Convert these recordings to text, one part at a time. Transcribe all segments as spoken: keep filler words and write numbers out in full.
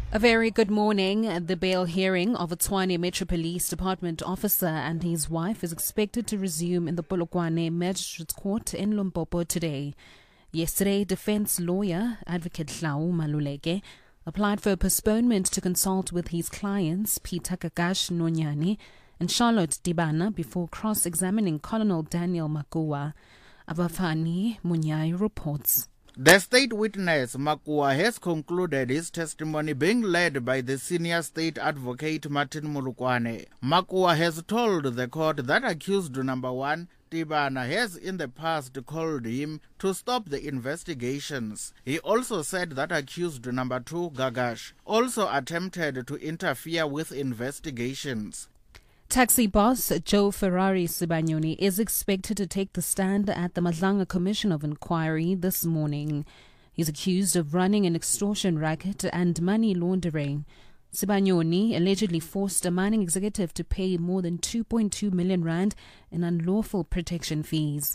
A very good morning. The bail hearing of a Tshwane Metro Police Department officer and his wife is expected to resume in the Polokwane Magistrates Court in Limpopo today. Yesterday, defense lawyer Advocate Hlau Maluleke applied for a postponement to consult with his clients Peter Kakash Nonyane and Charlotte Dibana before cross-examining Colonel Daniel Makua. Abafani Munyai reports. The state witness, Makua, has concluded his testimony being led by the senior state advocate Martin Mulukwane. Makua has told the court that accused number one, Dibana, has in the past called him to stop the investigations. He also said that accused number two, Gagash, also attempted to interfere with investigations. Taxi boss Joe Ferrari Sibanyoni is expected to take the stand at the Madlanga Commission of Inquiry this morning. He's accused of running an extortion racket and money laundering. Sibanyoni allegedly forced a mining executive to pay more than two point two million rand in unlawful protection fees.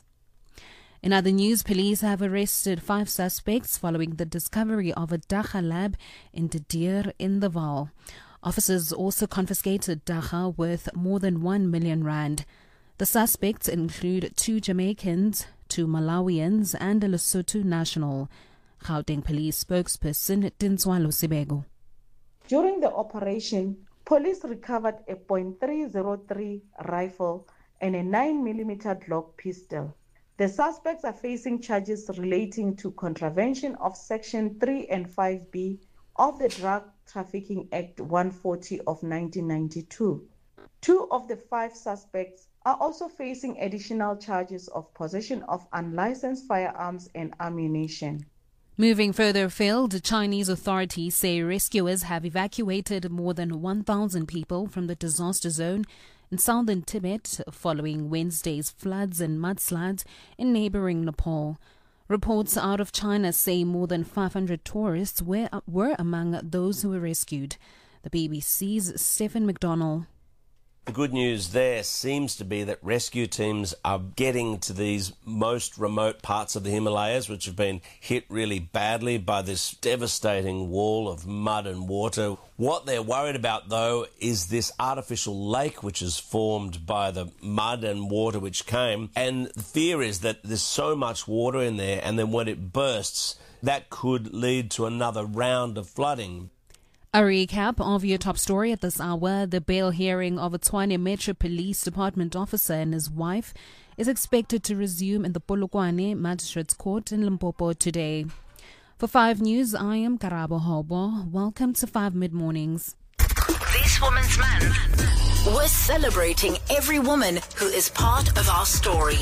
In other news, police have arrested five suspects following the discovery of a Dagga lab in De Deer in the Vaal. Officers also confiscated Dagga worth more than one million rand. The suspects include two Jamaicans, two Malawians, and a Lesotho national. Gauteng police spokesperson Tinswalo Sibego. During the operation, police recovered a point three zero three rifle and a nine millimeter Glock pistol. The suspects are facing charges relating to contravention of Section three and five B of the Drug Trafficking Act one forty of nineteen ninety-two. Two of the five suspects are also facing additional charges of possession of unlicensed firearms and ammunition. Moving further afield, the Chinese authorities say rescuers have evacuated more than one thousand people from the disaster zone in southern Tibet following Wednesday's floods and mudslides in neighboring Nepal. Reports out of China say more than five hundred tourists were, were among those who were rescued. The B B C's Stephen McDonnell. The good news there seems to be that rescue teams are getting to these most remote parts of the Himalayas, which have been hit really badly by this devastating wall of mud and water. What they're worried about, though, is this artificial lake which is formed by the mud and water which came. And the fear is that there's so much water in there, and then when it bursts, that could lead to another round of flooding. A recap of your top story at this hour. The bail hearing of a Tshwane Metro Police Department officer and his wife is expected to resume in the Polokwane Magistrates Court in Limpopo today. For five News, I am Karabo Hobo. Welcome to five Mid-Mornings. This Woman's Month. We're celebrating every woman who is part of our story.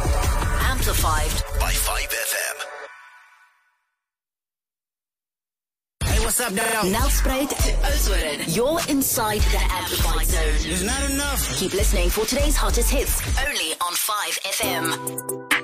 Amplified by five F M. What's up, now? Nelspruit to Oudtshoorn. You're inside the Amplified Zone. It's not enough. Keep listening for today's hottest hits, only on five F M.